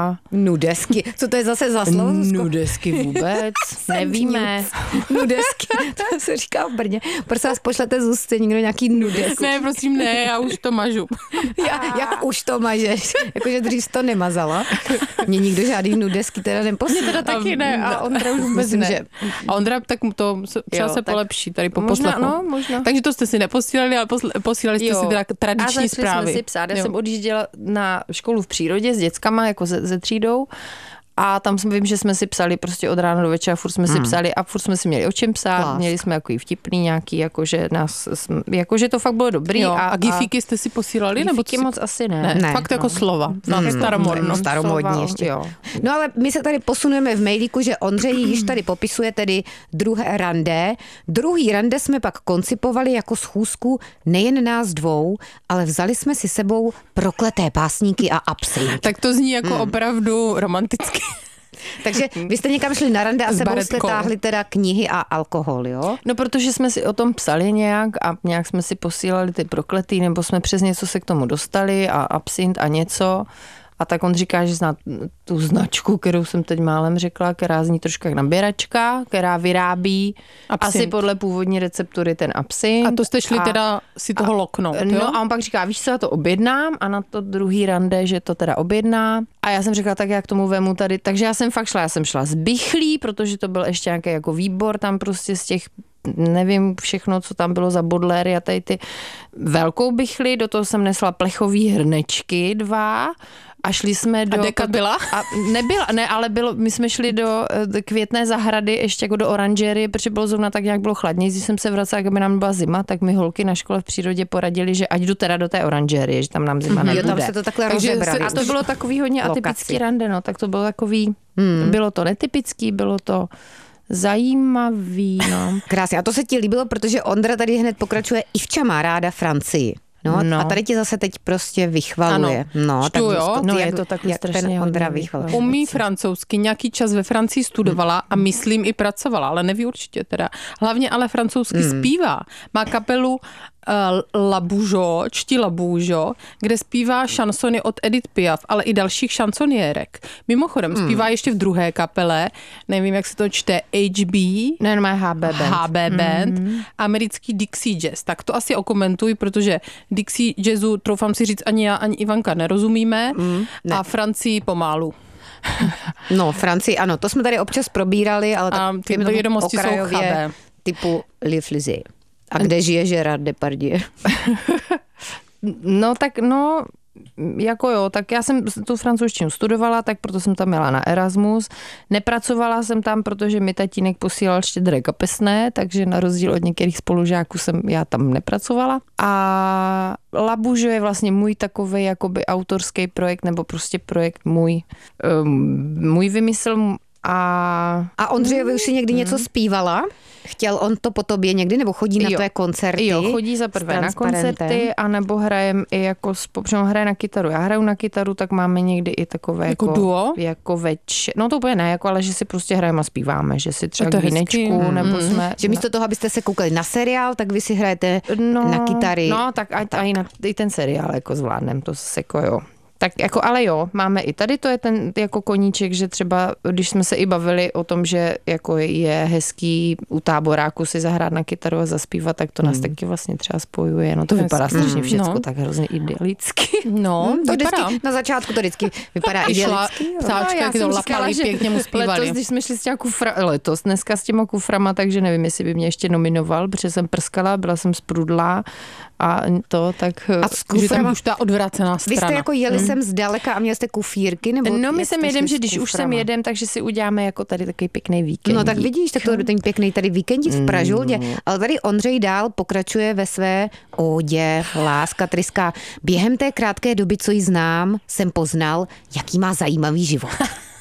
a... Nudesky. Co to je zase za slovo? Nudesky vůbec, nevíme. Nudesky, to se říká v Brně. Prosím vás, pošlete Zuzce někdo nějaký nudesky. Ne, prosím, ne, já už to mažu. Jak už to mažeš? Jakože dřív to nemazala. Mě nikdo žádný nudesky teda neposlal. Mě teda taky ne a Ondra už vůbec Myslím, ne. že... A Ondra, tak to třeba se polepší tady po poslechu. Možná. Takže to jste si neposílali, ale posílali jste si teda tradiční zprávy. Jsme si psát. Já jsem odjížděla na školu v přírodě s dětskama, jako ze třídou. A tam vím, že jsme si psali prostě od rána do večera, furt jsme si psali a furt jsme si měli o čem psát. Klas. Měli jsme jako i vtipný nějaký, jakože to fakt bylo dobrý. Jo, a gifíky jste si posílali? Gifíky moc asi ne. Fakt jako slova. Staromodní ještě. Jo. No ale my se tady posunujeme v mailíku, že Ondřej již tady popisuje tedy druhé rande. Druhý rande jsme pak koncipovali jako schůzku nejen nás dvou, ale vzali jsme si sebou prokleté pásníky a absint. Tak to zní jako opravdu romanticky. Takže vy jste někam šli na rande a sebou jste táhli teda knihy a alkohol, jo? No, protože jsme si o tom psali nějak a nějak jsme si posílali ty prokletý, nebo jsme přes něco se k tomu dostali a absint a něco. A tak on říká, že zná tu značku, kterou jsem teď málem řekla, která zní trošku jak nabíračka, která vyrábí absint. Asi podle původní receptury ten absint. A to jste šli teda si toho loknout, jo? No a on pak říká, víš co, já to objednám a na to druhý rande, že to teda objedná. A já jsem řekla, tak já k tomu vemu tady. Takže já jsem šla z Bychlí, protože to byl ještě nějaký jako výbor tam prostě z těch nevím všechno, co tam bylo za bodléry a tady ty velkou Bychli, do toho jsem nesla plechový hrnečky 2 a šli jsme do... A Dekat byla? Nebyla, ne, ale my jsme šli do Květné zahrady, ještě jako do oranžery, protože bylo zrovna tak nějak bylo chladně, když jsem se vracela, jak by nám byla zima, tak mi holky na škole v přírodě poradili, že ať jdu teda do té oranžery, že tam nám zima nebude. Jo, tam se to takhle rozebrali. A to bylo takový hodně atypický rande, no, tak to bylo takový, bylo to netypický, bylo to zajímavý, no. Krásně. A to se ti líbilo, protože Ondra tady hned pokračuje, Ivča má ráda Francii. No. A tady ti zase teď prostě vychvaluje. Ano. No, tak jo. No, je to takhle strašně Ondra vychvaluje. Umí francouzsky, nějaký čas ve Francii studovala a myslím i pracovala, ale neví určitě teda. Hlavně ale francouzsky zpívá. Má kapelu La Bougeot, kde zpívá šansony od Edith Piaf, ale i dalších šansoniérek. Mimochodem, zpívá ještě v druhé kapele, nevím, jak se to čte, HB Band, americký Dixie Jazz. Tak to asi okomentuj, protože Dixie Jazzu, troufám si říct, ani já, ani Ivanka nerozumíme a Francii pomálu. No, Francii, ano, to jsme tady občas probírali, ale tak ty vědomosti jsou chabé. Typu Le Flizé. A kde žije Gérard Depardieu? Jako jo, tak já jsem tu francouzštinu studovala, tak proto jsem tam jela na Erasmus. Nepracovala jsem tam, protože mi tatínek posílal štědré kapesné, takže na rozdíl od některých spolužáků já tam nepracovala. A La Bougeot je vlastně můj takovej jakoby autorský projekt, nebo prostě projekt můj vymysl. A Ondřejovi už si někdy něco zpívala? Chtěl on to po tobě někdy, nebo chodí na tvé koncerty? Jo, chodí za prvé na koncerty, anebo hrajem i jako, protože on hraje na kytaru. Já hraju na kytaru, tak máme někdy i takové jako duo? Jako no to úplně ne, jako, ale že si prostě hrajeme a zpíváme, že si třeba vínečku, nebo jsme... Že místo toho, abyste se koukali na seriál, tak vy si hrajete na kytary. No, tak i ten seriál jako zvládnem, to se jako jo. Tak jako, ale jo, máme i tady, to je ten jako koníček, že třeba, když jsme se i bavili o tom, že jako je hezký u táboráku si zahrát na kytaru a zaspívat, tak to nás taky vlastně třeba spojuje. No to vypadá strašně všecko tak hrozně idylicky. No, to vždycky, na začátku to vždycky vypadá idylicky. Ptáčka, jak to lapali, pěkně mu zpívali. Letos, když jsme šli dneska s těma kuframa, takže nevím, jestli by mě ještě nominoval, protože jsem prskala, byla jsem sprudlá a to tak... A s kuframa už ta odvrácená strana. Vy jste jako jeli sem zdaleka a měli jste kufírky? Nebo no my sem jedem, že když už sem jedem, takže si uděláme jako tady takový pěkný víkend. No tak vidíš, tak to je ten pěkný tady víkendík v Pražuldě. Ale tady Ondřej dál pokračuje ve své ódě, láska tryská. Během té krátké doby, co ji znám, jsem poznal, jaký má zajímavý život.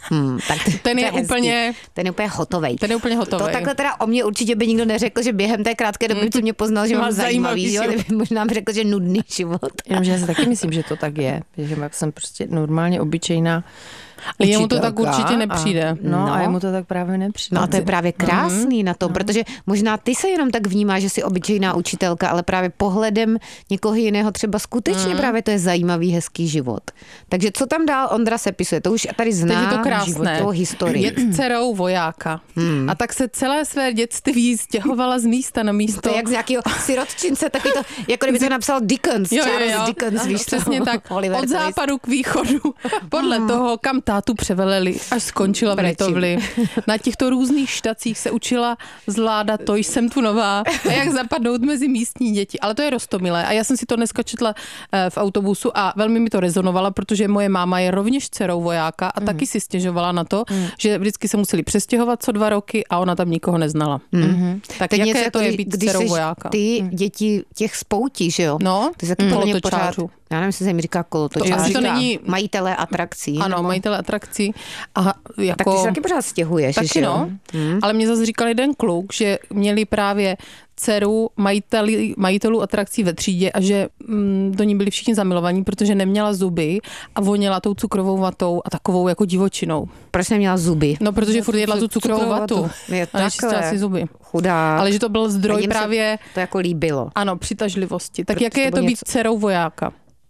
Tak ten je úplně hotovej. Ten je úplně hotovej. To takhle teda o mě určitě by nikdo neřekl, že během té krátké doby, co mě poznal, že mám zajímavý život, možná by řekl, že nudný život. Jenomže já si taky myslím, že to tak je, že jsem prostě normálně obyčejná učitelka. Jemu to tak určitě nepřijde. A jemu to tak právě nepřijde. No a to je právě krásný na tom, protože možná ty se jenom tak vnímáš, že jsi obyčejná učitelka, ale právě pohledem někoho jiného třeba skutečně právě to je zajímavý, hezký život. Takže co tam dál Ondra sepisuje? To už tady zná životovou historii. Je dcerou vojáka. A tak se celé své dětství stěhovala z místa na místo. To je jak z nějakého sirotčince, taky to, jako kdyby to napsal Dickens, Charles Dickens, víš co? Přesně tak. Od západu k východu. Podle toho, kam tátu převeleli, až skončila v Litovli. Na těchto různých štacích se učila zvládat to, jsem tu nová a jak zapadnout mezi místní děti. Ale to je roztomilé. A já jsem si to dneska četla v autobusu a velmi mi to rezonovalo, protože moje máma je rovněž dcerou vojáka a taky si stěžovala na to, že vždycky se museli přestěhovat co 2 roky a ona tam nikoho neznala. Tak to jaké to je být dcerou vojáka? Ty děti těch spoutí, že jo? No, ty taky pořád. Já nevím, jestli se jim říká kolotočář. To není majitelé atrakcí. Ano, majitelé atrakcí. A jako... Tak ty se taky pořád stěhuješ, taky no. Ale mě zase říkal jeden kluk, že měli právě dceru majitelů atrakcí ve třídě a že do ní byli všichni zamilovaní, protože neměla zuby a voněla tou cukrovou vatou a takovou jako divočinou. Proč neměla zuby? No, protože furt jedla tu cukrovou vatu. A nečistila si zuby. Chudá. Ale že to byl zdroj právě... to jako líbilo. Ano, přitažlivosti. Tak jaké je to být dcerou vojáka?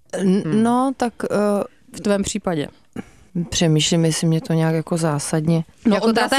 No, tak... v tvém případě. Přemýšlím, jestli mě to nějak jako zásadně. No jako táta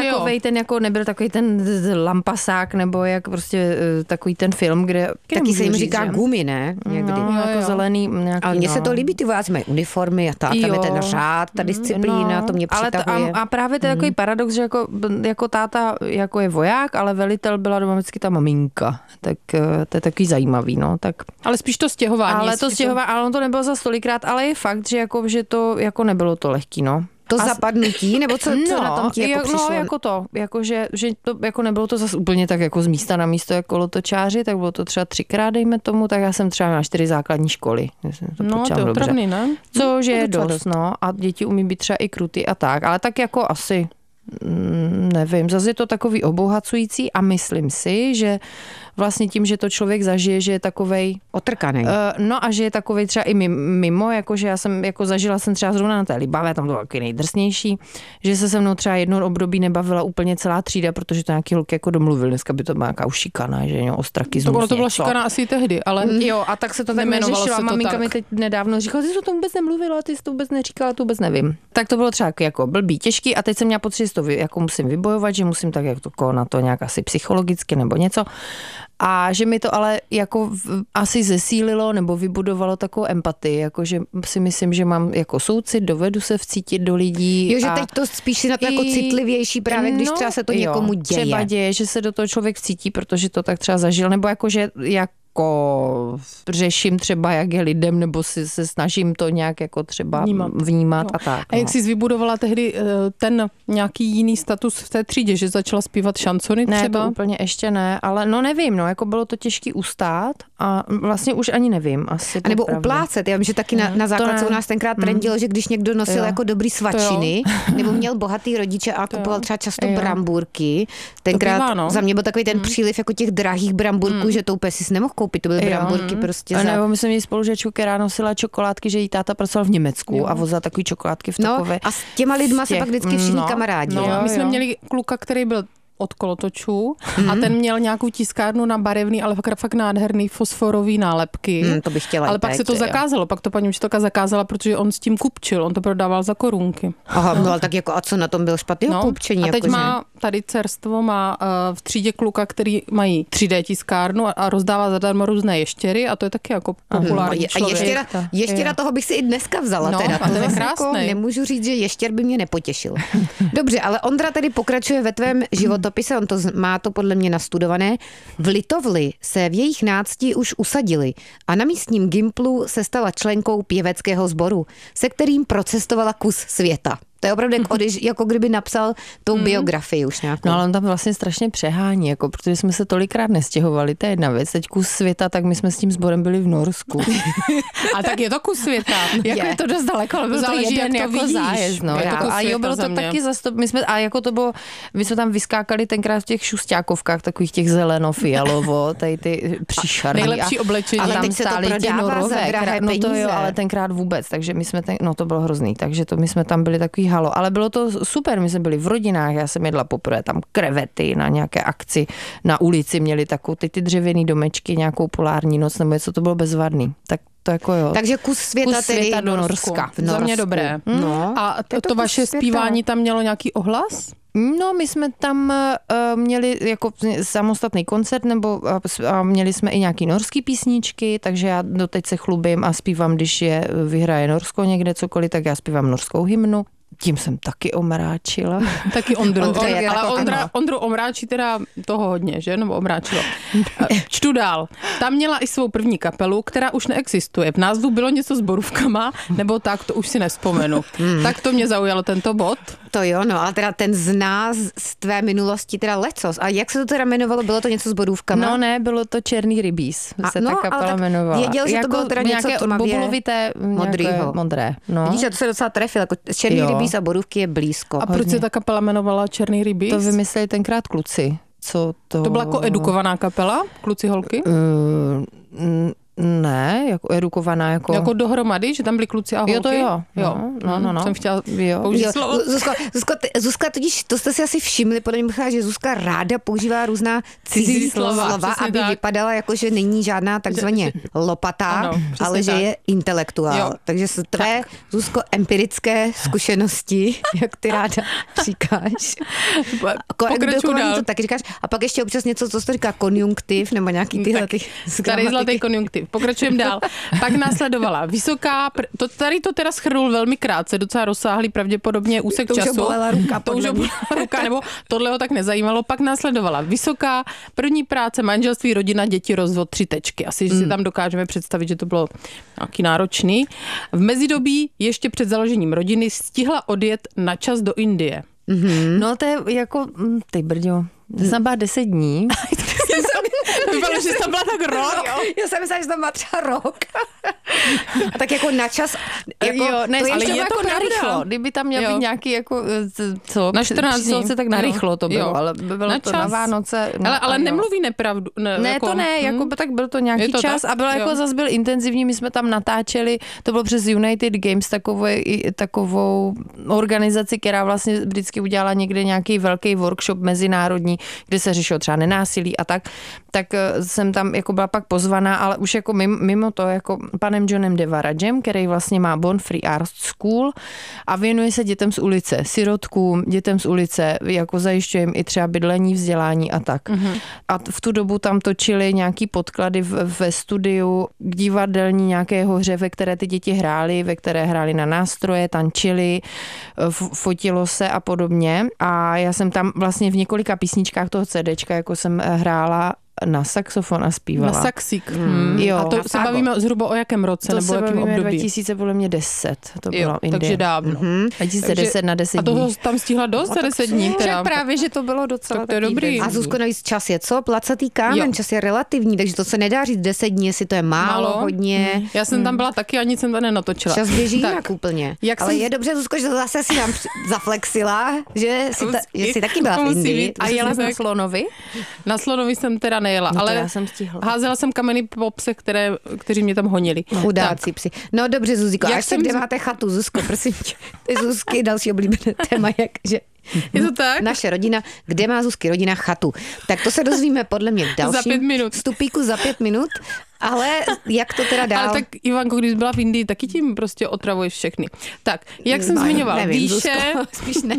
nebyl takový ten lampasák, nebo jak prostě takový ten film, kde... Taky se jim říká gumy, ne? Někdy. No, jako zelený nějaký, ale mně se to líbí, ty vojáci mají uniformy a tam je ten řád, ta disciplína, to mě přitahuje. A právě to je takový paradox, že jako táta jako je voják, ale velitel byla doma vždycky ta maminka. Tak to je takový zajímavý, no. Tak... Ale spíš to stěhování. Ale on to nebylo za stolikrát, ale je fakt, že to jako nebylo to lehký, no. To zapadnutí, nebo co na tom ti jako přišlo? No, jako to, jako že to jako nebylo to zase úplně tak jako z místa na místo jako kolotočáři, tak bylo to třeba 3krát, dejme tomu, tak já jsem třeba na 4 základní školy. To je otravný, ne? Což je dost, no. A děti umí být třeba i krutý a tak, ale tak jako asi... Nevím, zase je to takový obohacující a myslím si, že vlastně tím, že to člověk zažije, že je takovej... Otrkanej. No a že je takovej třeba i mimo, jakože já jsem jako zažila jsem třeba zrovna na té Libavě, tam to bylo taky nejdrsnější, že se mnou třeba jedno období nebavila úplně celá třída, protože to nějaký holky jako domluvil, dneska by to byla nějaká už šikana, že jo, ostrakismus. To byla šikana asi tehdy, ale... Jo, a tak se to tak neřešilo. Maminka mi teď nedávno říkala, ty jsi to vůbec nemluvila, ty jsi to vůbec neříkala, to vůbec nevím. Tak to bylo třeba jako blbý, těžký a teď jsem měla pocit, že to jako musím vybojovat, že musím tak jako na to nějak asi psychologicky nebo něco. A že mi to ale jako asi zesílilo nebo vybudovalo takovou empatii, jakože si myslím, že mám jako soucit, dovedu se vcítit do lidí. Jo, že teď to spíš si na to jako citlivější právě, když třeba se to někomu děje. Třeba děje, že se do toho člověk cítí, protože to tak třeba zažil, nebo jakože řeším třeba, jak je lidem, nebo se snažím to nějak jako třeba vnímat a tak. A jak jsi vybudovala tehdy ten nějaký jiný status v té třídě, že začala zpívat šansony třeba? Ne, to úplně ještě ne, ale no nevím, no, jako bylo to těžký ustát a vlastně už ani nevím. Asi a nebo uplácet, já vím, že taky na základce u nás tenkrát trendilo, že když někdo nosil jako dobrý svačiny, nebo měl bohatý rodiče a kupoval třeba často brambůrky, tenkrát za mě byl takový ten příliv jako těch drahých brambůrků, že to úplně si nemohl koupit, to byly brambůrky prostě. Nebo myslím, že spolužačku, která nosila čokoládky, že jí táta pracoval v Německu a vozila takový čokoládky v takové. A s těma lidma se pak vždycky všichni kamarádi. My jsme měli kluka, který byl od kolotočů a ten měl nějakou tiskárnu na barevný, ale fakt nádherný fosforový nálepky. To bych chtěla. Ale pak se to zakázalo, pak to paní učitelka zakázala, protože on s tím kupčil, on to prodával za korunky. Aha, no ale tak jako a co na tom byl špatný kupčení? A teď má tady dcerstvo, má v třídě kluka, který mají 3D tiskárnu a rozdává zadarmo různé ještěry a to je taky jako populární člověk. A ještěra toho bych si i dneska vzala teda. To je krásný. Jako nemůžu říct, že ještěr by mě nepotěšil. Dobře, ale Ondra tady pokračuje ve tvém životopise, on to má to podle mě nastudované. V Litovli se v jejich nácti už usadili a na místním gymplu se stala členkou pěveckého sboru, se kterým procestovala kus světa. To je opravdu jako kdyby napsal tou biografii už nějakou. No ale on tam vlastně strašně přehání, jako, protože jsme se tolikrát nestěhovali, to je jedna věc. Teď kus světa, tak my jsme s tím sborem byli v Norsku. A tak je to kus světa. Jako je to dost daleko, ale byl to jeden jak to jako vidíš. zájezd. No. A jo, bylo to taky my jsme tam vyskákali tenkrát v těch šustákovkách, takových těch zeleno-fialovo, tady ty příšerný. Nejlepší oblečení. Ale tam teď se to stáli ti prodává za Norové. drahé No to peníze. jo, ale tenkrát vůbec, takže my jsme to bylo hrozný, takže my jsme tam byli takový halo, ale bylo to super, my jsme byli v rodinách, já jsem jedla poprvé tam krevety na nějaké akci, na ulici měli takovou ty dřevěný domečky, nějakou polární noc, nebo něco, to bylo bezvadný. Tak to jako jo. Takže kus světa do Norska. Za mě dobré. No. A to vaše zpívání tam mělo nějaký ohlas? No, my jsme tam měli jako samostatný koncert, a měli jsme i nějaký norský písničky, takže já doteď se chlubím a zpívám, když vyhraje Norsko někde cokoliv, tak já zpívám norskou hymnu. Tím jsem taky omráčila. Taky Ondru. Ondru omráčí teda toho hodně, že? Nebo omráčilo. Čtu dál. Tam měla i svou první kapelu, která už neexistuje. V názvu bylo něco s borůvkama, nebo tak, to už si nevzpomenu. Tak to mě zaujalo tento bod. To jo, no, ale teda ten zná z tvé minulosti teda lecos. A jak se to teda jmenovalo? Bylo to něco s borůvkama? No ne, bylo to Černý rybíz, se ta kapela jmenovala. Věděl, že to bylo teda něco tmavě bobulovité, modré. No. Vidíš, a to se docela trefil, jako Černý rybíz a borůvky je blízko. A proč se ta kapela jmenovala Černý rybíz? To vymysleli tenkrát kluci. To byla jako edukovaná kapela? Kluci holky? Ne, jako edukovaná, jako dohromady, že tam byli kluci a holky? Jo, to jo. No. Jsem chtěla použít slovo. Zuzka, totiž, to jste si asi všimli, podle mě že Zuzka ráda používá různá cizí slova, aby vypadala jako, že není žádná takzvaně lopatá, ale že je intelektuál. Jo. Takže jsou tvé, Zuzko, empirické zkušenosti, jak ty ráda říkáš. Pokračuju dál. To taky říkáš. A pak ještě občas něco, co se říká konjunktiv, nebo nějaký tyhle ty tady zlatý konjunktiv. Pokračujeme dál. Pak následovala vysoká, tady to teda shrnul velmi krátce, docela rozsáhlý pravděpodobně úsek času. To už bolela ruka, to už bolela ruka, nebo tohle ho tak nezajímalo. Pak následovala vysoká, první práce, manželství, rodina, děti, rozvod, 3 tečky. Asi si tam dokážeme představit, že to bylo nějaký náročný. V mezidobí, ještě před založením rodiny, stihla odjet na čas do Indie. Mm-hmm. No to je jako, ty brďo, to jsem byla 10 dní. Vypadalo, že tam byla tak rok. Já jsem myslela, že tam má třeba rok. A tak jako na čas. Jako, jo, ne, to ale je jako narychlo. Kdyby tam měl být nějaký jako, co? Na 14 dní. Tak narychlo to bylo, ale bylo na to čas. na Vánoce. No, ale nemluví nepravdu. Ne, jako, to ne, jako, tak byl to nějaký to čas tak? A bylo jako zase byl intenzivní, my jsme tam natáčeli, to bylo přes United Games, takovou organizaci, která vlastně vždycky udělala někde nějaký velký workshop mezinárodní, kde se řešilo třeba nenásilí a tak jsem tam jako byla pak pozvaná, ale už jako mimo to, jako panem Johnem Devarajem, který vlastně má Born Free Art School a věnuje se dětem z ulice, sirotkům, dětem z ulice, jako zajišťuje jim i třeba bydlení, vzdělání a tak. Mm-hmm. A v tu dobu tam točili nějaký podklady ve studiu k divadelní nějaké hře, ve které ty děti hrály, ve které hrály na nástroje, tančili, fotilo se a podobně. A já jsem tam vlastně v několika písničkách toho CDčka, jako jsem hrála na saxofon a zpívala. Na saxík. Jo. A to se bavíme zhruba o jakém roce to nebo jakém období? 2000, podle mě 10. To bylo Indie. Takže dávno. 2010 na 10 dní. A toho tam stihla dost za 10 dní. Teda. Právě, že to bylo docela tak to je dobrý. A Zuzko, navíc čas je co? Placatý kámen, čas je relativní, takže to se nedá říct 10 dní, jestli to je málo. Hodně. Já jsem tam byla taky a nic jsem tam nenatočila. Čas běží jinak úplně. Ale je dobře, Zuzko, že to zase si nám zaflexila, že si taky byla v Indii. A jela jsem na Slonovi? Na Slonovi jsem teda nejela, ale házela jsem kameny po psech, kteří mě tam honili. Chudáci psi. No dobře, Zuziko, a kde máte chatu, Zuzko, prosím tě. Ty Zuzky, další oblíbené téma, že je to tak? Naše rodina, kde má Zuzky rodina chatu. Tak to se dozvíme podle mě v dalším vstupíku za 5 minut. Ale jak to teda dál? Ale tak Ivanko, když byla v Indii, taky tím prostě otravuješ všechny. Tak, jak jsem zmiňoval, výše... Spíš ne.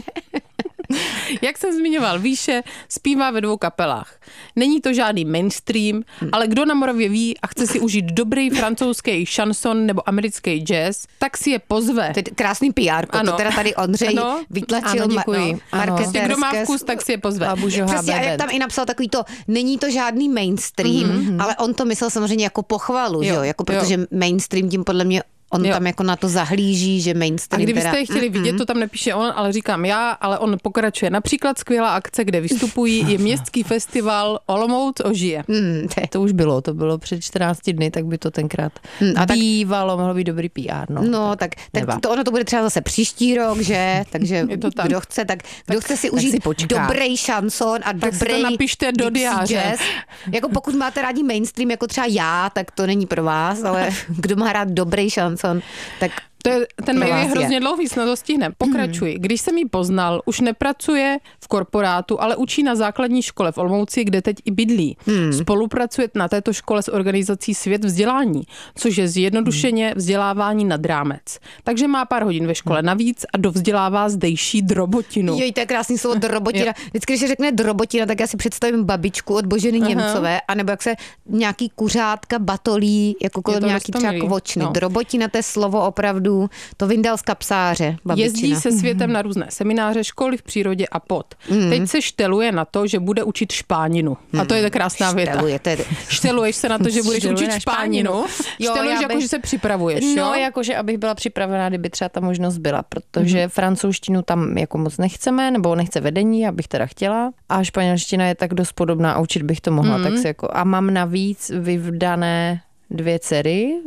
Jak jsem zmiňoval, výše zpívá ve 2 kapelách. Není to žádný mainstream, ale kdo na Moravě ví a chce si užít dobrý francouzský šanson nebo americký jazz, tak si je pozve. To je krásný PR, to teda tady Ondřej vytlačil. Kdo má vkus, tak si je pozve. Přesně, a jak tam i napsal takový to, není to žádný mainstream, ale on to myslel samozřejmě jako pochvalu, že jo? Jako protože mainstream tím podle mě On tam jako na to zahlíží, že mainstream. A kdybyste je chtěli vidět, to tam nepíše on, ale říkám já, ale on pokračuje. Například skvělá akce, kde vystupují, je městský festival Olomouc ožije. To už bylo, to bylo před 14 dny, tak by to tenkrát bývalo, mohlo být dobrý PR. No, tak ono to bude třeba zase příští rok, že? Takže kdo chce si užít dobrý šanson a dobrý napište do diáře. Jako pokud máte rádi mainstream, jako třeba já, tak to není pro vás, ale kdo má rád dobrý šanson, tak ten mail je hrozně dlouhý, snad to stihne. Pokračuji. Když jsem ji poznal, už nepracuje v korporátu, ale učí na základní škole v Olomouci, kde teď i bydlí. Spolupracuje na této škole s organizací Svět vzdělání, což je zjednodušeně vzdělávání nad rámec. Takže má pár hodin ve škole navíc a dovzdělává zdejší drobotinu. Jo, to je krásný slovo drobotina. Vždycky, když se řekne drobotina, tak já si představím babičku od Boženy Němcové, anebo jak se nějaký kuřátka batolí, jako kolem nějaký třeba kvočny. Drobotina, to je slovo opravdu. To vyndal z kapsáře, babičina. Jezdí se světem na různé semináře, školy v přírodě a pod. Teď se šteluje na to, že bude učit španělinu. A to je ta krásná věta. Šteluješ se na to, že budeš učit španělinu? Šteluješ jako, že se připravuješ, jo? No, jakože abych byla připravená, kdyby třeba ta možnost byla, protože francouzštinu tam jako moc nechceme, nebo nechce vedení, abych teda chtěla. A španělština je tak dost podobná a učit bych to mohla. Tak si jako, a mám navíc vyvdané 2 dcery,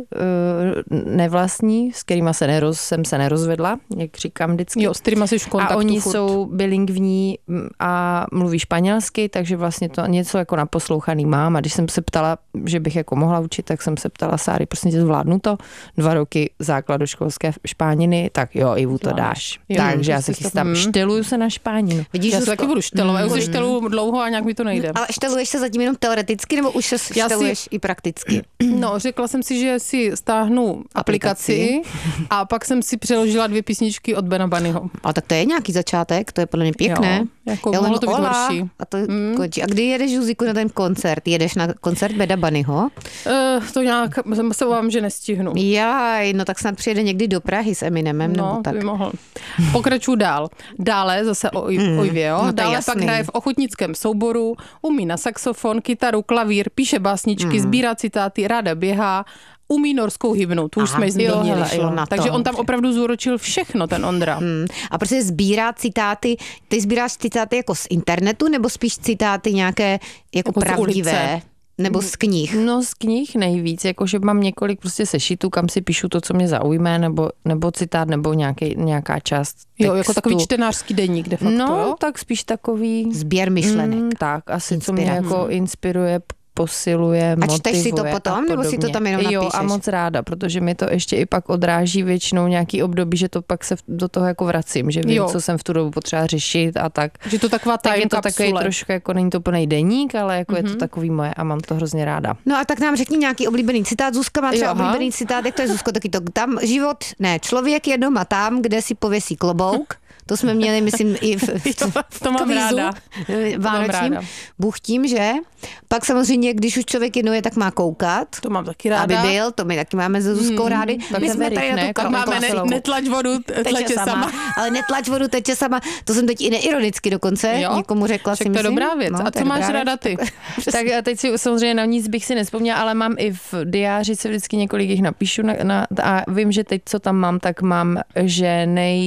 nevlastní, s kterýma jsem se nerozvedla, jak říkám vždycky. Jo, s kterýma jsi v kontaktu. A oni jsou bilingvní a mluví španělsky, takže vlastně to něco jako naposlouchaný mám. A když jsem se ptala, že bych jako mohla učit, tak jsem se ptala Sáry, prostě tě zvládnu to? 2 roky základoškolské španělštiny, tak jo, Ivu to dáš. Jo, takže já se chystám, šteluju se na španělštinu. Vidíš, já se taky budu štelovat, já se šteluju dlouho a nějak mi to nejde. Ale šteluješ se zatím jenom teoreticky, nebo už se šteluješ i prakticky? No, řekla jsem si, že si stáhnu aplikaci a pak jsem si přeložila 2 písničky od Bena Bunnyho. A tak to je nějaký začátek, to je podle mě pěkné. Jo, jako mohlo to být horší. A to končí. A kdy jedeš, Žuziku, na ten koncert? Jedeš na koncert Bena Bunnyho? To nějak, se obávám, že nestihnu. Jaj, no tak snad přijede někdy do Prahy s Eminemem, nebo tak. No, by mohl. Pokračuju dál. Dále zase o Ivě, jo. No, dále jasný. pak hraje v ochotnickém souboru, umí na saxofon, kytaru, klavír, píše básničky, sbírá citáty, ráda běhá, umí norskou hymnu, tu už jsme zmínili. Takže on tam opravdu zúročil všechno, ten Ondra. A protože sbírá citáty, ty sbíráš citáty jako z internetu, nebo spíš citáty nějaké jako pravdivé? Nebo z knih? No z knih nejvíc, jakože mám několik prostě sešitů, kam si píšu to, co mě zaujme, nebo citát, nebo nějaká část textu. Jo, jako takový čtenářský deník de facto, no, jo? tak spíš takový... Sběr myšlenek. Tak, asi co mě jako inspiruje, posiluje, motivuje. A čteš si to potom, nebo si to tam jenom napíšeš? Jo, a moc ráda, protože mi to ještě i pak odráží většinou nějaký období, že to pak se do toho jako vracím, že vím, co jsem v tu dobu potřeba řešit a tak. Že to taková time je to kapsule. takový trošku, jako není to plný deník, ale jako je to takový moje a mám to hrozně ráda. No a tak nám řekni nějaký oblíbený citát. Zuzka má třeba oblíbený citát, jak to je, Zuzko, taky to tam člověk je doma tam, kde si pověsí klobouk. To jsme měli, myslím, i v to mám ráda. Vánočním. Bůh tím, že? Pak samozřejmě, když už člověk jednou tak má koukat. To mám taky ráda. Aby byl, to my taky máme se Zuzkou rádi. My jsme tady na to máme netlač vodu, teče sama. Ale netlač vodu, teče sama. To jsem teď i neironicky dokonce někomu řekla. Však to je dobrá věc. No, a co máš ráda ty? Tak já teď si samozřejmě na nic bych si nevzpomněla, ale mám i v diáři se vždycky několik jich napíšu a vím, že teď, co tam mám, tak mám, že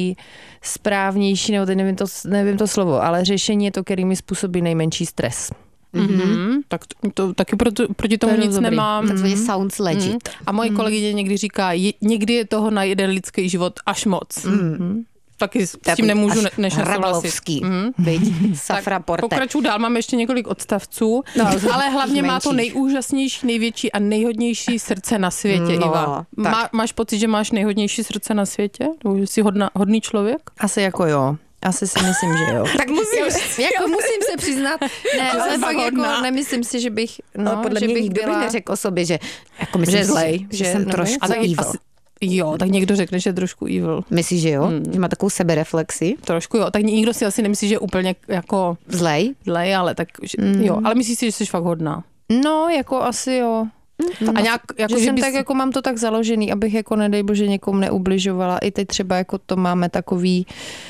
nejsprávnější, nebo teď nevím to slovo, ale řešení je to, který mi způsobí nejmenší stres. Tak to taky proti tomu nic dobrý. Nemám. Takzvaně sounds legit. A moje kolegyně někdy říká, někdy je toho na jeden lidský život až moc. Taky s tím nemůžu než nesouhlasit. Safra Porte. Pokračuju dál, máme ještě několik odstavců, ale hlavně má to nejúžasnější, největší a nejhodnější srdce na světě, Iva. Máš pocit, že máš nejhodnější srdce na světě? Že jsi hodný člověk? Asi jako jo. Asi si myslím, že jo. Tak musím se přiznat. Ne, ale fakt jako nemyslím si, že bych, podle že mě bych nikdo by neřekl o sobě, že jako myslím, že zlej, že jsem trošku evil. Jo, tak někdo řekne, že je trošku evil. Myslíš, že jo? Že má takovou sebereflexi? Trošku jo, tak nikdo si asi nemyslí, že je úplně jako... Zlej, ale tak jo, ale myslíš si, že jsi fakt hodná? No, jako asi jo. A nějak, jako, že jsem tak jako mám to tak založený, abych jako nedej bože někomu neubližovala. I teď třeba jako to máme takový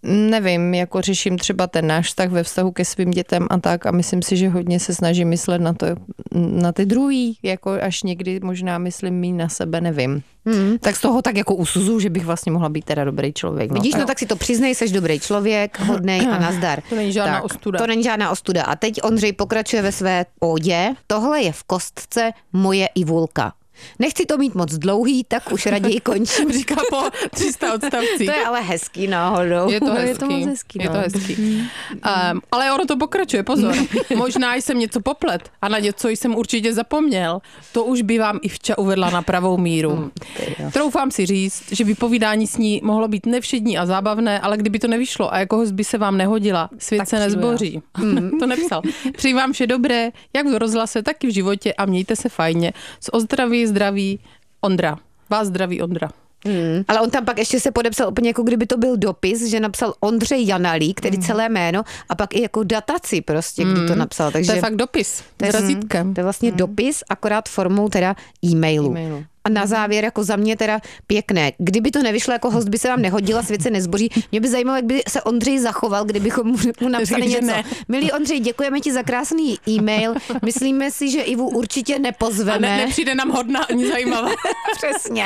nevím, jako řeším třeba ten náš vztah ve vztahu ke svým dětem a tak a myslím si, že hodně se snažím myslet na ty druhý, jako až někdy možná myslím míň na sebe, nevím. Tak z toho tak jako usuzuju, že bych vlastně mohla být teda dobrý člověk. Vidíš, no tak si to přiznej, seš dobrý člověk, hodnej a nazdar. To není žádná ostuda. To není žádná ostuda. A teď Ondřej pokračuje ve své ódě. Tohle je v kostce moje Ivulka. Nechci to mít moc dlouhý, tak už raději končím. Říká po 300 odstavcích. To je ale hezký náhodou. Je to hezký. Je to moc hezký. Je to hezký. Ale ono to pokračuje, pozor. Možná jsem něco poplet a na něco jsem určitě zapomněl. To už by vám Ivča uvedla na pravou míru. Troufám si říct, že vypovídání s ní mohlo být nevšední a zábavné, ale kdyby to nevyšlo a jako host by se vám nehodila, svět tak se nezboří. To nepsal. Přeji vám vše dobré, jak v rozhlase, tak i v životě a mějte se fajně. Zdraví Ondra. Vás zdraví Ondra. Ale on tam pak ještě se podepsal úplně jako kdyby to byl dopis, že napsal Ondřej Janalík, tedy celé jméno, a pak i jako dataci prostě, kdy to napsal. Takže to je fakt dopis. To je vlastně dopis, akorát formou teda e-mailu. A na závěr jako za mě teda pěkné. Kdyby to nevyšlo jako host, by se vám nehodila, svět se nezboří. Mě by zajímalo, jak by se Ondřej zachoval, kdybychom mu napsali něco. Ne. Milý Ondřej, děkujeme ti za krásný e-mail. Myslíme si, že Ivu určitě nepozveme. A nepřijde nám hodná ani zajímavá. Přesně.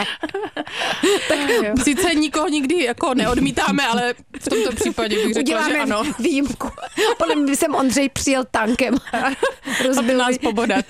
Sice nikoho nikdy jako neodmítáme, ale v tomto případě bych řekla, uděláme že ano. výjimku. Podle mě by jsem Ondřej přijel tankem. Rozbil nás pobodat.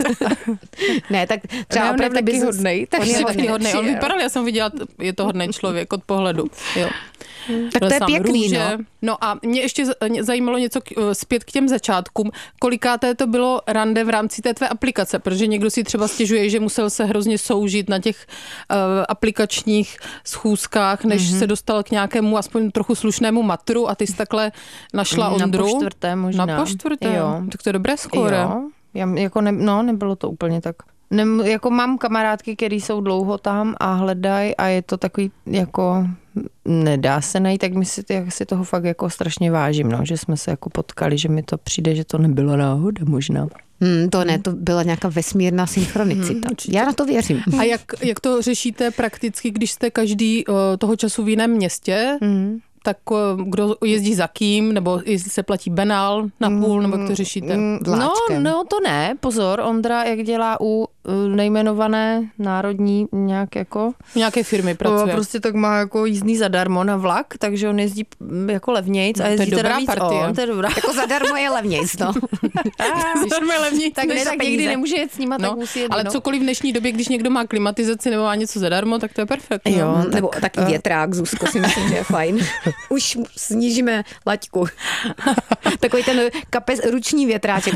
Ne, tak třeba opravdu taky hodnej. Taky hodnej. On vypadal, já jsem viděla, je to hodnej člověk od pohledu. Jo. Tak to je pěkný, růže. No a mě ještě zajímalo něco zpět k těm začátkům. Kolikáté to bylo rande v rámci té tvé aplikace? Protože někdo si třeba stěžuje, že musel se hrozně soužit na těch aplikačních schůzkách, než se dostal k nějakému aspoň trochu slušnému matru a ty jsi takhle našla Ondru. Na počtvrté možná. Na počtvrté? Jo. Tak to je dobré skóre. Jo. Já, jako nebylo to úplně tak. Jako mám kamarádky, které jsou dlouho tam a hledají a je to takový jako nedá se najít, tak si toho fakt jako strašně vážím, no, že jsme se jako potkali, že mi to přijde, že to nebyla náhoda možná. To ne, to byla nějaká vesmírná synchronicita. Já na to věřím. A jak to řešíte prakticky, když jste každý toho času v jiném městě? Tak kdo jezdí za kým, nebo jestli se platí benál na půl, nebo jak to řešíte? No to ne, pozor, Ondra, jak dělá u nejmenované národní nějak jako... Nějaké firmy pracuje. Prostě tak má jako jízdný zadarmo na vlak, takže on jezdí jako levnějc a jezdí teda víc on. To je dobrá. Jako zadarmo je levnějc, no. Zadarmo je levnějc. Tak někdy nemůže jet s nima, tak musí jet. Ale cokoliv v dnešní době, když někdo má klimatizaci nebo má něco zadarmo, tak to je perfektní. Jo, nebo taky větrák, Zuzko, si myslím, že je fajn. Už snížíme laťku. Takový ten ruční větráček.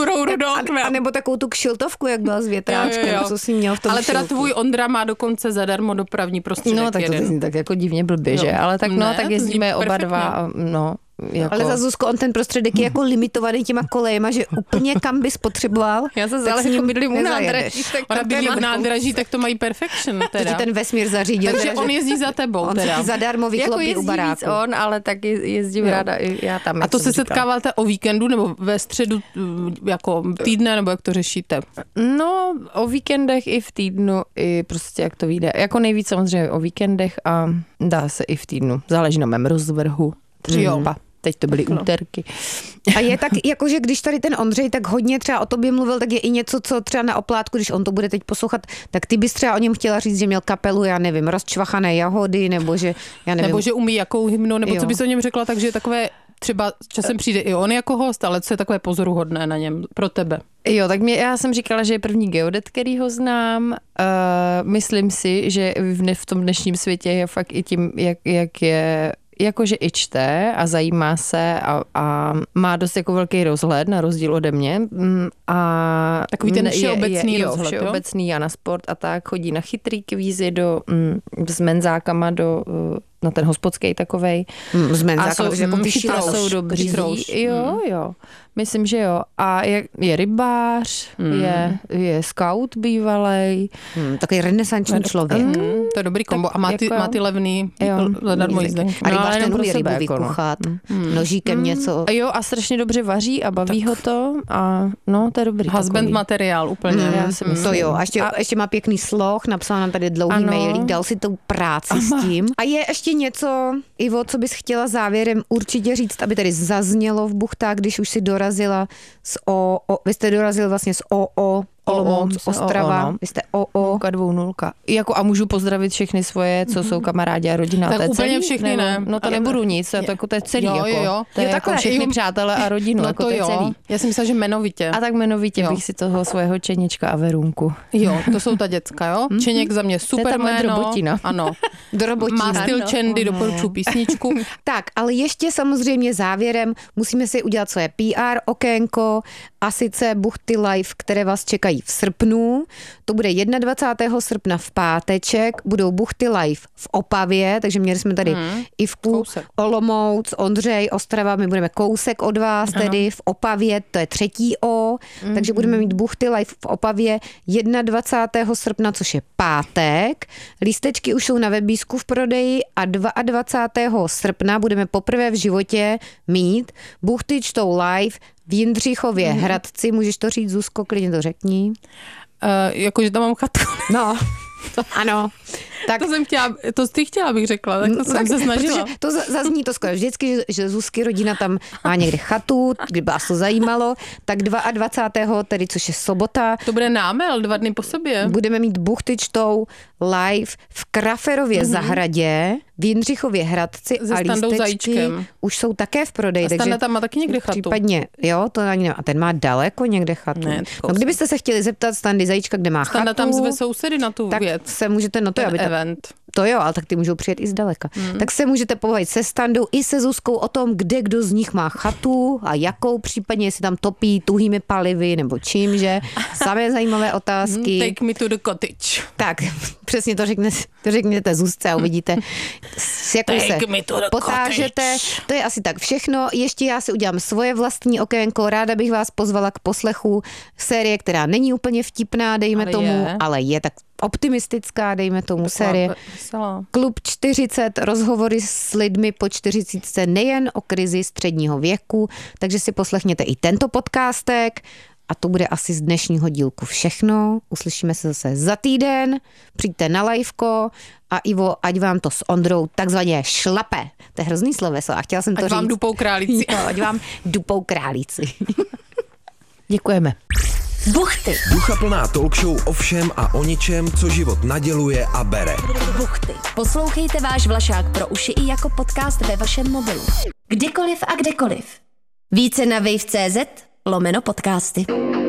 A nebo takovou tu kšiltovku, jak byla z větráčkem, co jsi měl v tom ale teda kšiltu. tvůj Ondra má dokonce zadarmo dopravní prostředek. No, tak to zní tak jako divně blbě, že? Ale tak tak jezdíme oba dva, Jako... Ale za Zuzko, on ten prostředek je jako limitovaný těma kolejema, že úplně kam bys potřeboval. Já se zase jako bydlím u nádraží. Ona bydlí u nádraží, tak to mají perfection. Teda. To ten vesmír zařídil. Takže on jezdí za tebou. On se zadarmo vyklopí jako u baráku. Víc on, ale taky jezdím ráda i já tam. A to se setkáváte o víkendu nebo ve středu jako týdne, nebo jak to řešíte? No, o víkendech i v týdnu, i prostě jak to vyjde. Jako nejvíc samozřejmě o víkendech a dá se i v týdnu. Záleží na mém rozvrhu. Třeba. Teď to byly úterky. A je tak, jakože když tady ten Ondřej tak hodně třeba o tobě mluvil, tak je i něco, co třeba na oplátku, když on to bude teď poslouchat, tak ty bys třeba o něm chtěla říct, že měl kapelu, já nevím, rozčvachané jahody, nebo že, já nevím. Nebo že umí jakou hymnu, nebo co bys o něm řekla, takže takové, třeba časem přijde i on jako host, ale co je takové pozoruhodné na něm pro tebe? Jo, tak já jsem říkala, že je první geodet, který ho znám. Myslím si, že v tom dnešním světě je fakt i tím, jak je jakože i čte a zajímá se a má dost jako velký rozhled na rozdíl ode mě. A takový ten všeobecný rozhled, všeobecný a na sport a tak. Chodí na chytrý kvízy s menzákama na ten hospodský takovej. S menzákama, takže jako jsou dobří. Jo. Myslím, že jo. A je rybář, je scout bývalej. Takový renesanční člověk. To je dobrý kombo. A má ty levný zadarmo jízdenky. A rybář ten umí rybu vykuchat, nožíkem něco. Jo, a strašně dobře vaří a baví ho to. A to je dobrý. Husband materiál úplně. Já si myslím. To jo. A ještě má pěkný sloh, napsal nám tady dlouhý mailík, dal si tu práci s tím. A je ještě ještě něco, Ivo, co bys chtěla závěrem určitě říct, aby tady zaznělo v buchtách, když už si dorazila vy jste dorazil vlastně z Olomouc, Ostrava, no. Vy jste OO. 2.0. Jako a můžu pozdravit všechny svoje, co jsou kamarádi a rodina. Tak to je úplně celý? všechny ne. No to nebudu nic, to je celý. Jo. To je jako všechny přátelé a rodinu, no jako to je jo. celý. Já si myslela, že jmenovitě. A tak jmenovitě bych si toho svého Čeněčka a Verunku. Jo, to jsou ta děcka, jo? Čeněk za mě super ta moje jméno. drobotina. Ano. Drobotina. Má styl Čendy, doporučuji písničku. Tak, ale ještě samozřejmě závěrem musíme si udělat svoje PR okénko a sice Buchty Live, které vás čekají v srpnu. To bude 21. srpna v páteček, budou Buchty Live v Opavě, takže měli jsme tady Ivku, Olomouc, Ondřej, Ostrava, my budeme kousek od vás, tedy v Opavě, to je 3. O, takže budeme mít Buchty Live v Opavě 21. srpna, což je pátek. Lístečky už jsou na webísku v prodeji a 22. srpna budeme poprvé v životě mít Buchty čtou live v Jindřichově Hradci. Můžeš to říct, Zuzko, klidně to řekni. Jakože tam mám chatu. No, ano. Tak, To jsi chtěla, abych řekla, tak to jsem se snažila. Protože to zazní to skoro vždycky, že Zuzky rodina tam má někde chatu, kdyby vás to zajímalo, tak 22. tedy, což je sobota. To bude námel 2 dny po sobě. Budeme mít Buchty čtou live v Kraferově zahradě, v Jindřichově Hradci Se a Standou lístečky Zajíčkem. už jsou také v prodeji. A Standa tam má taky někde chatu. Případně, jo, to ani nevím. A ten má daleko někde chatu. Ne, no, kdybyste se chtěli zeptat Standy Zajíčka, kde má Standa chatu, tam zve sousedy na tu tak věc. se můžete, no to je, aby event. To jo, ale tak ty můžou přijet i zdaleka. Tak se můžete pobavit se Standou i se Zuzkou o tom, kde kdo z nich má chatu a jakou, případně jestli tam topí tuhými palivy nebo čím, že samé zajímavé otázky. Take me to the cottage. Tak, přesně to řekněte Zuzce a uvidíte, s jakou se potážete. To je asi tak všechno. Ještě já si udělám svoje vlastní okénko. Ráda bych vás pozvala k poslechu série, která není úplně vtipná, dejme tomu, ale je tak optimistická, dejme tomu série. Klub 40, rozhovory s lidmi po 40, nejen o krizi středního věku, takže si poslechněte i tento podcastek. A to bude asi z dnešního dílku všechno. Uslyšíme se zase za týden. Přijďte na liveko a Ivo, ať vám to s Ondrou takzvaně šlape. To je hrozný sloveso a chtěla jsem to říct. Ať vám dupou králíci. Jo, ať vám dupou králíci. Děkujeme. Buchty. Duchaplná talk show o všem a o ničem, co život naděluje a bere. Buchty. Poslouchejte váš Vlašák pro uši i jako podcast ve vašem mobilu. Kdykoliv a kdekoliv. Více na wave.cz/podcasty.